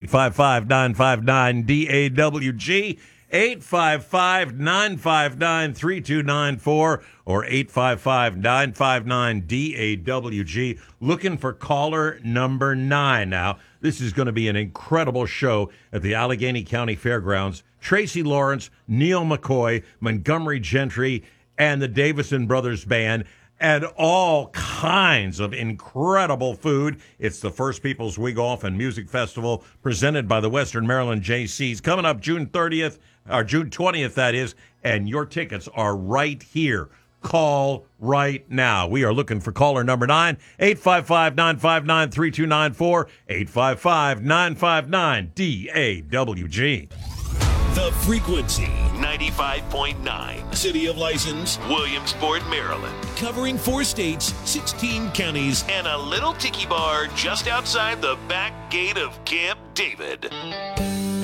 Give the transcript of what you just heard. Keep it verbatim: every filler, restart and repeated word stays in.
five five, nine five nine, D A W G, eight five five, nine five nine, three two nine four, or eight five five, nine five nine, D A W G. Looking for caller number nine now. This is going to be an incredible show at the Allegheny County Fairgrounds. Tracy Lawrence, Neil McCoy, Montgomery Gentry, and the Davison Brothers Band, and all kinds of incredible food. It's the First Peoples Wig Off and Music Festival presented by the Western Maryland J Cs. Coming up June thirtieth, or June twentieth, that is, and your tickets are right here. Call right now. We are looking for caller number nine, eight five five, nine five nine, three two nine four, eight five five, nine five nine, D A W G. The Frequency, ninety-five point nine. City of License, Williamsport, Maryland. Covering four states, sixteen counties, and a little tiki bar just outside the back gate of Camp David.